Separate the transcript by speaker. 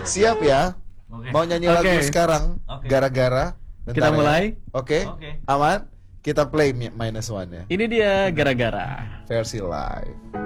Speaker 1: Siap ya?
Speaker 2: Oke.
Speaker 1: Mau nyanyi lagu
Speaker 3: Oke.
Speaker 1: sekarang?
Speaker 2: Oke.
Speaker 1: Gara-gara. Bentar
Speaker 3: Kita
Speaker 1: ya.
Speaker 3: mulai.
Speaker 1: Oke.
Speaker 2: Oke.
Speaker 1: Aman? Kita play minus one-nya.
Speaker 3: Ini dia gara-gara.
Speaker 1: Versi live.